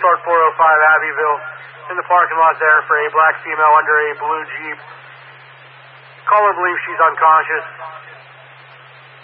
start 405 Abbeville. In the parking lot there for a black female under a blue Jeep. Caller believes she's unconscious.